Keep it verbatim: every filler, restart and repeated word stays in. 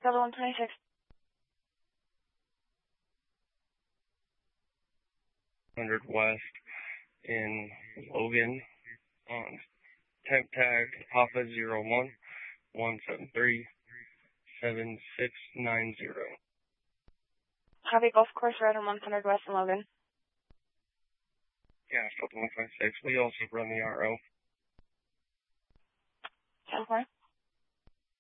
Delta one twenty-six. one hundred West in Logan on temp tag Papa zero one one seven three seven six nine zero. Copy, golf course route on one hundred West in Logan. Yeah, Delta one twenty-six. We also run the R O. ten four.